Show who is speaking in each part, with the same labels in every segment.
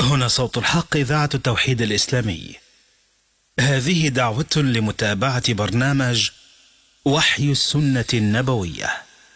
Speaker 1: هنا صوت الحق، إذاعة التوحيد الإسلامي. هذه دعوة لمتابعة برنامج وحي السنة النبوية.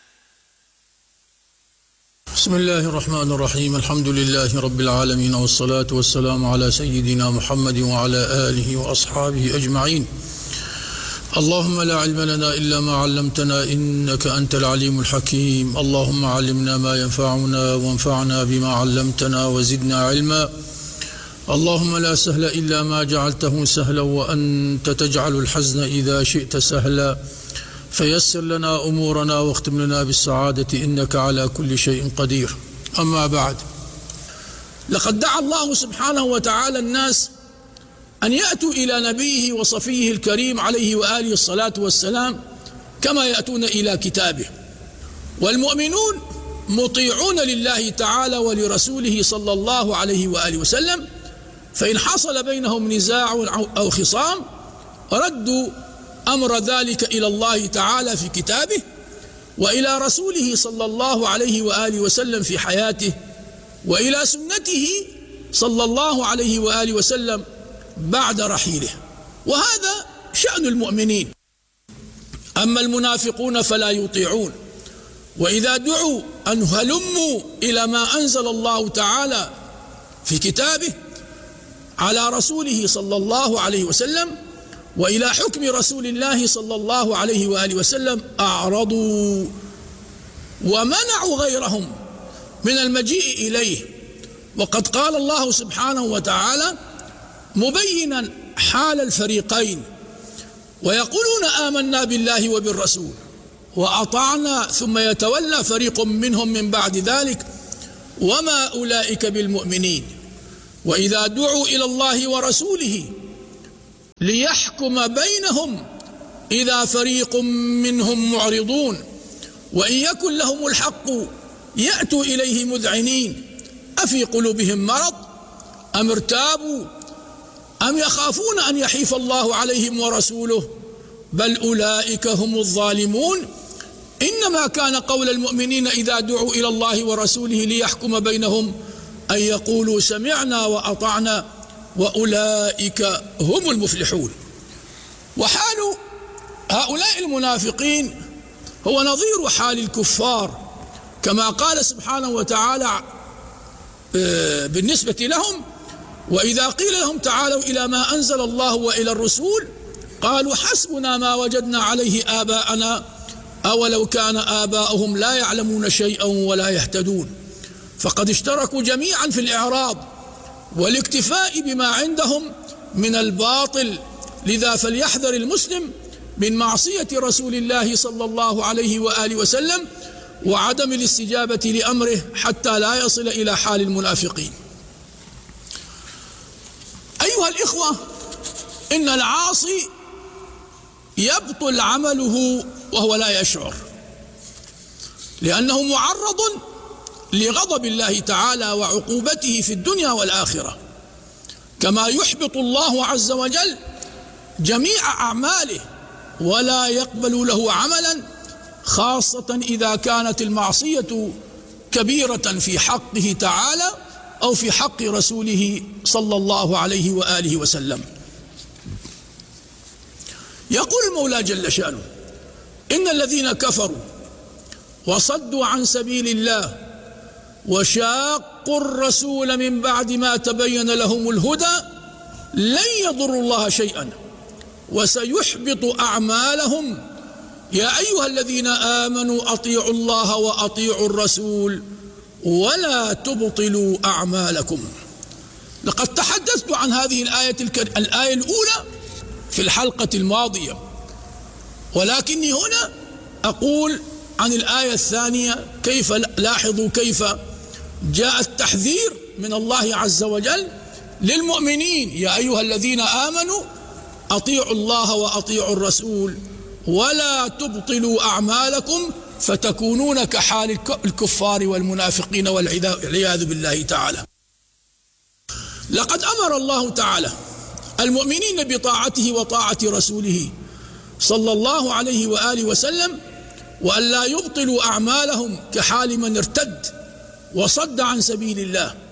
Speaker 2: بسم الله الرحمن الرحيم. الحمد لله رب العالمين، والصلاة والسلام على سيدنا محمد وعلى آله وأصحابه أجمعين. اللهم لا علم لنا إلا ما علمتنا إنك أنت العليم الحكيم. اللهم علمنا ما ينفعنا وانفعنا بما علمتنا وزدنا علما. اللهم لا سهل إلا ما جعلته سهلا وأنت تجعل الحزن إذا شئت سهلا. فيسر لنا أمورنا واختم لنا بالسعادة إنك على كل شيء قدير. أما بعد، لقد دعا الله سبحانه وتعالى الناس أن يأتوا إلى نبيه وصفيه الكريم عليه وآله الصلاة والسلام كما يأتون إلى كتابه، والمؤمنون مطيعون لله تعالى ولرسوله صلى الله عليه وآله وسلم، فإن حصل بينهم نزاع أو خصام ردوا أمر ذلك إلى الله تعالى في كتابه وإلى رسوله صلى الله عليه وآله وسلم في حياته وإلى سنته صلى الله عليه وآله وسلم بعد رحيله. وهذا شأن المؤمنين. أما المنافقون فلا يطيعون، وإذا دعوا أن هلموا إلى ما أنزل الله تعالى في كتابه على رسوله صلى الله عليه وسلم وإلى حكم رسول الله صلى الله عليه وآله وسلم أعرضوا ومنعوا غيرهم من المجيء إليه. وقد قال الله سبحانه وتعالى مبينا حال الفريقين، ويقولون آمنا بالله وبالرسول وأطعنا ثم يتولى فريق منهم من بعد ذلك وما أولئك بالمؤمنين. وإذا دعوا إلى الله ورسوله ليحكم بينهم إذا فريق منهم معرضون وإن يكن لهم الحق يأتوا إليه مذعنين أفي قلوبهم مرض أم ارتابوا أم يخافون أن يحيف الله عليهم ورسوله بل أولئك هم الظالمون. إنما كان قول المؤمنين إذا دعوا إلى الله ورسوله ليحكم بينهم أن يقولوا سمعنا وأطعنا وأولئك هم المفلحون. وحال هؤلاء المنافقين هو نظير حال الكفار، كما قال سبحانه وتعالى بالنسبة لهم: وإذا قيل لهم تعالوا إلى ما أنزل الله وإلى الرسول قالوا حسبنا ما وجدنا عليه آباءنا أولو كان آباؤهم لا يعلمون شيئا ولا يهتدون. فقد اشتركوا جميعا في الإعراض والاكتفاء بما عندهم من الباطل. لذا فليحذر المسلم من معصية رسول الله صلى الله عليه وآله وسلم وعدم الاستجابة لأمره حتى لا يصل إلى حال المنافقين. أيها الإخوة، إن العاصي يبطل عمله وهو لا يشعر، لأنه معرض لغضب الله تعالى وعقوبته في الدنيا والآخرة، كما يحبط الله عز وجل جميع أعماله ولا يقبل له عملا، خاصة إذا كانت المعصية كبيرة في حقه تعالى أو في حق رسوله صلى الله عليه وآله وسلم. يقول المولى جل شأنه: إن الذين كفروا وصدوا عن سبيل الله وشاقوا الرسول من بعد ما تبين لهم الهدى لن يضروا الله شيئا وسيحبط أعمالهم. يا أيها الذين آمنوا أطيعوا الله وأطيعوا الرسول ولا تبطلوا أعمالكم. لقد تحدثت عن هذه الآية الأولى في الحلقة الماضية، ولكني هنا أقول عن الآية الثانية. كيف لاحظوا كيف جاء التحذير من الله عز وجل للمؤمنين: يا أيها الذين آمنوا أطيعوا الله وأطيعوا الرسول ولا تبطلوا أعمالكم فتكونون كحال الكفار والمنافقين والعياذ بالله تعالى. لقد أمر الله تعالى المؤمنين بطاعته وطاعة رسوله صلى الله عليه وآله وسلم، وأن لا يبطلوا أعمالهم كحال من ارتد وصد عن سبيل الله.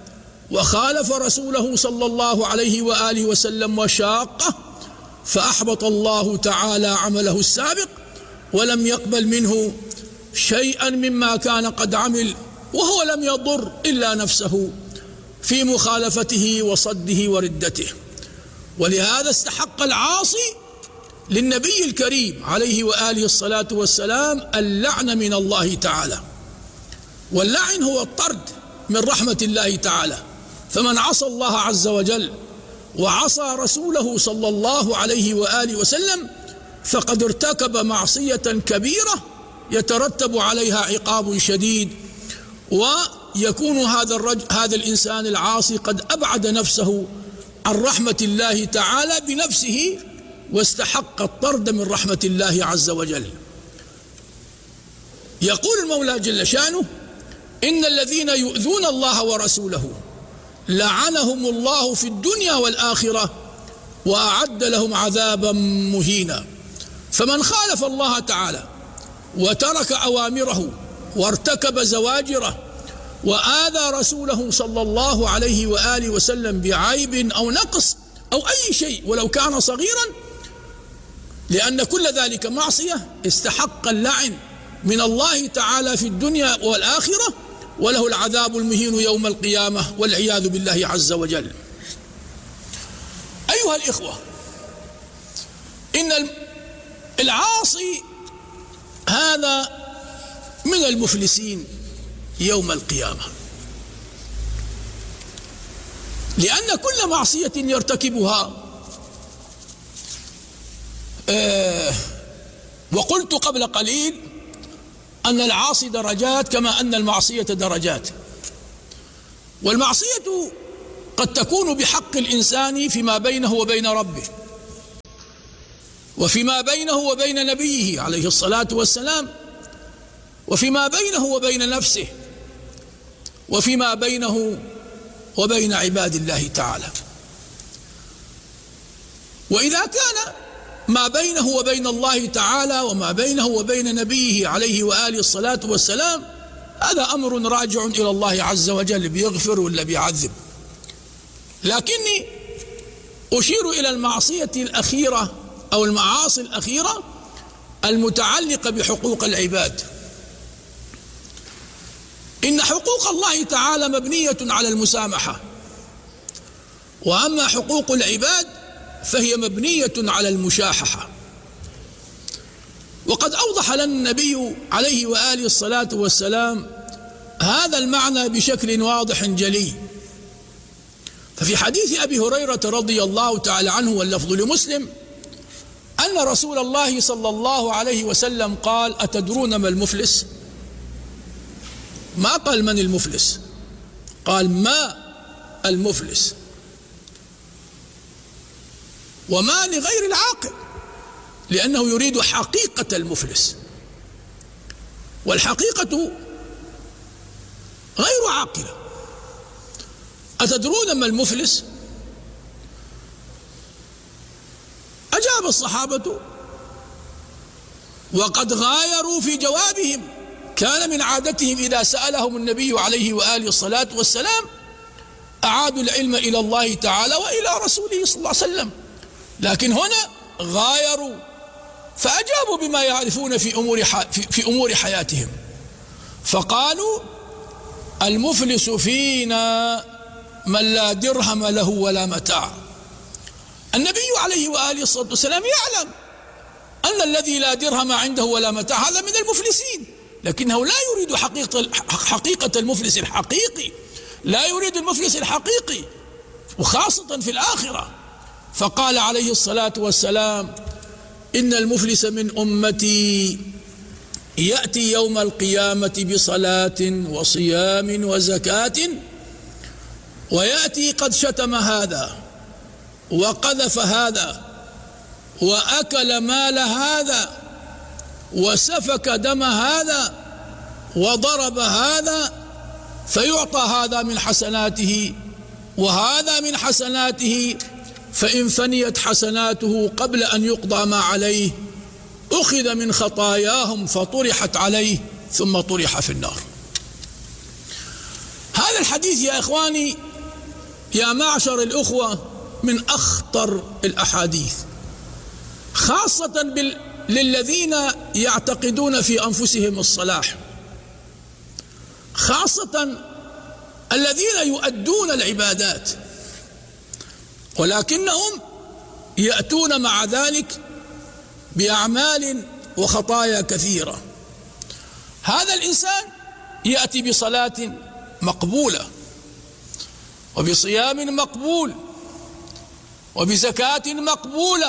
Speaker 2: وخالف رسوله صلى الله عليه وآله وسلم وشاقه، فأحبط الله تعالى عمله السابق ولم يقبل منه شيئا مما كان قد عمل، وهو لم يضر إلا نفسه في مخالفته وصده وردته. ولهذا استحق العاصي للنبي الكريم عليه وآله الصلاة والسلام اللعن من الله تعالى، واللعن هو الطرد من رحمة الله تعالى. فمن عصى الله عز وجل وعصى رسوله صلى الله عليه وآله وسلم فقد ارتكب معصية كبيرة يترتب عليها عقاب شديد، ويكون هذا الإنسان العاصي قد أبعد نفسه عن رحمة الله تعالى بنفسه، واستحق الطرد من رحمة الله عز وجل. يقول المولى جل شانه: إن الذين يؤذون الله ورسوله لعنهم الله في الدنيا والآخرة وأعد لهم عذابا مهينا. فمن خالف الله تعالى وترك أوامره وارتكب زواجره وآذى رسوله صلى الله عليه وآله وسلم بعيب أو نقص أو أي شيء ولو كان صغيرا، لأن كل ذلك معصية، استحق اللعن من الله تعالى في الدنيا والآخرة، وله العذاب المهين يوم القيامة والعياذ بالله عز وجل. أيها الإخوة، إن العاصي هذا من المفلسين يوم القيامة، لأن كل معصية يرتكبها، وقلت قبل قليل أن العاصي درجات كما أن المعصية درجات. والمعصية قد تكون بحق الإنسان فيما بينه وبين ربه، وفيما بينه وبين نبيه عليه الصلاة والسلام، وفيما بينه وبين نفسه، وفيما بينه وبين عباد الله تعالى. وإذا كان ما بينه وبين الله تعالى وما بينه وبين نبيه عليه وآله الصلاة والسلام هذا أمر راجع إلى الله عز وجل، بيغفر ولا بيعذب. لكني أشير إلى المعصية الأخيرة أو المعاصي الأخيرة المتعلقة بحقوق العباد. إن حقوق الله تعالى مبنية على المسامحة، وأما حقوق العباد فهي مبنية على المشاححة. وقد أوضح لنا النبي عليه وآله الصلاة والسلام هذا المعنى بشكل واضح جلي. ففي حديث أبي هريرة رضي الله تعالى عنه واللفظ لمسلم أن رسول الله صلى الله عليه وسلم قال: أتدرون ما المفلس؟ ما قال من المفلس، قال ما المفلس، وما لغير العاقل، لأنه يريد حقيقة المفلس، والحقيقة غير عاقلة. أتدرون ما المفلس؟ أجاب الصحابة وقد غايروا في جوابهم. كان من عادتهم إذا سألهم النبي عليه وآله الصلاة والسلام أعادوا العلم إلى الله تعالى وإلى رسوله صلى الله عليه وسلم، لكن هنا غايروا فأجابوا بما يعرفون في أمور حياتهم، فقالوا: المفلس فينا من لا درهم له ولا متاع. النبي عليه وآله الصلاة والسلام يعلم أن الذي لا درهم عنده ولا متاع هذا من المفلسين، لكنه لا يريد حقيقة المفلس الحقيقي، لا يريد المفلس الحقيقي، وخاصة في الآخرة. فقال عليه الصلاة والسلام: إن المفلس من أمتي يأتي يوم القيامة بصلاة وصيام وزكاة، ويأتي قد شتم هذا وقذف هذا وأكل مال هذا وسفك دم هذا وضرب هذا، فيعطى هذا من حسناته وهذا من حسناته، فإن فنيت حسناته قبل أن يقضى ما عليه أخذ من خطاياهم فطرحت عليه ثم طرح في النار. هذا الحديث يا إخواني يا معشر الأخوة من أخطر الأحاديث، خاصة للذين يعتقدون في أنفسهم الصلاح، خاصة الذين يؤدون العبادات ولكنهم يأتون مع ذلك بأعمال وخطايا كثيرة. هذا الإنسان يأتي بصلاة مقبولة وبصيام مقبول وبزكاة مقبولة،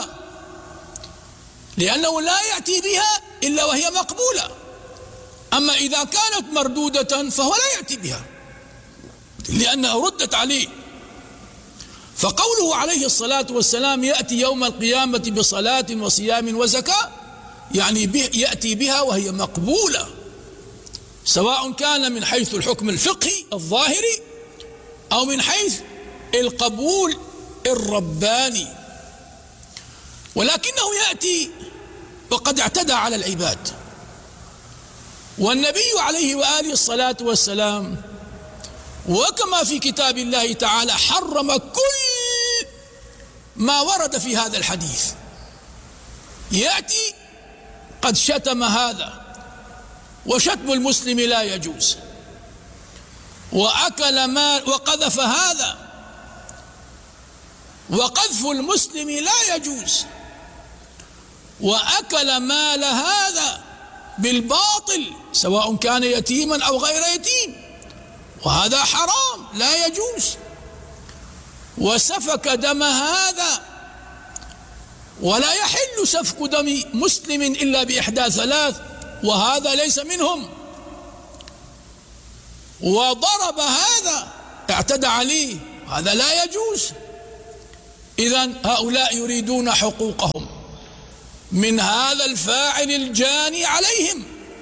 Speaker 2: لأنه لا يأتي بها إلا وهي مقبولة. أما إذا كانت مردودة فهو لا يأتي بها لأنها ردت عليه. فقوله عليه الصلاة والسلام يأتي يوم القيامة بصلاة وصيام وزكاة، يعني يأتي بها وهي مقبولة، سواء كان من حيث الحكم الفقهي الظاهري أو من حيث القبول الرباني، ولكنه يأتي وقد اعتدى على العباد. والنبي عليه وآله الصلاة والسلام وكما في كتاب الله تعالى حرم كل ما ورد في هذا الحديث. يأتي قد شتم هذا، وشتم المسلم لا يجوز، وأكل مال وقذف هذا، وقذف المسلم لا يجوز، وأكل مال هذا بالباطل سواء كان يتيما أو غير يتيم، وهذا حرام لا يجوز، وسفك دم هذا، ولا يحل سفك دم مسلم إلا بإحدى ثلاث، وهذا ليس منهم، وضرب هذا اعتدى عليه، هذا لا يجوز. إذن هؤلاء يريدون حقوقهم من هذا الفاعل الجاني عليهم.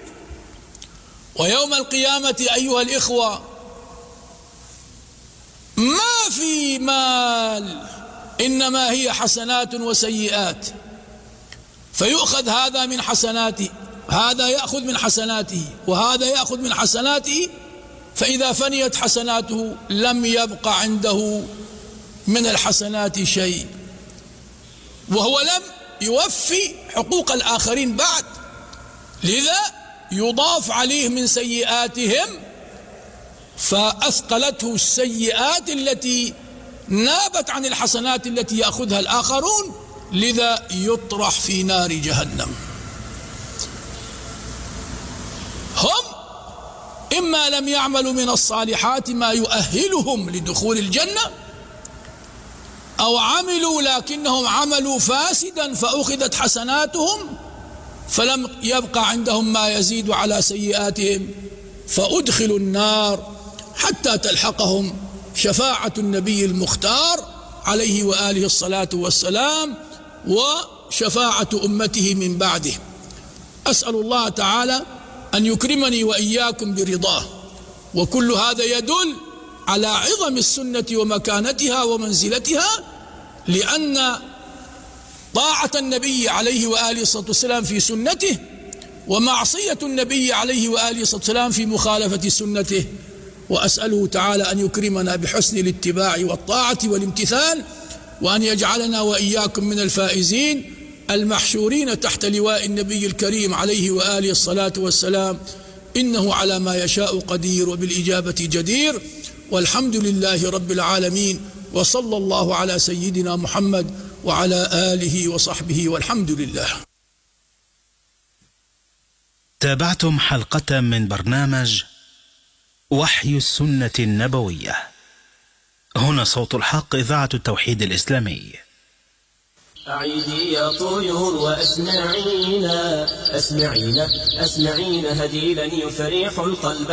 Speaker 2: ويوم القيامة أيها الإخوة ما في مال، إنما هي حسنات وسيئات، فيؤخذ هذا من حسناته، هذا يأخذ من حسناته، وهذا يأخذ من حسناته، فإذا فنيت حسناته لم يبق عنده من الحسنات شيء، وهو لم يوفي حقوق الآخرين بعد، لذا يضاف عليه من سيئاتهم، فأثقلته السيئات التي نابت عن الحسنات التي يأخذها الآخرون، لذا يطرح في نار جهنم. هم إما لم يعملوا من الصالحات ما يؤهلهم لدخول الجنة، أو عملوا لكنهم عملوا فاسدا فأخذت حسناتهم فلم يبقى عندهم ما يزيد على سيئاتهم، فأدخلوا النار حتى تلحقهم شفاعة النبي المختار عليه وآله الصلاة والسلام وشفاعة أمته من بعده. أسأل الله تعالى أن يكرمني وإياكم برضاه. وكل هذا يدل على عظم السنة ومكانتها ومنزلتها، لأن طاعة النبي عليه وآله الصلاة والسلام في سنته ومعصية النبي عليه وآله الصلاة والسلام في مخالفة سنته. وأسأله تعالى أن يكرمنا بحسن الاتباع والطاعة والامتثال، وأن يجعلنا وإياكم من الفائزين المحشورين تحت لواء النبي الكريم عليه وآله الصلاة والسلام، إنه على ما يشاء قدير وبالإجابة جدير. والحمد لله رب العالمين، وصلى الله على سيدنا محمد وعلى آله وصحبه، والحمد لله.
Speaker 1: تابعتم حلقة من برنامج وحي السنة النبوية. هنا صوت الحق، إذاعة التوحيد الإسلامي.
Speaker 3: أعيدي يا طيور وأسمعينا أسمعينا أسمعينا هديلا يفرح القلب.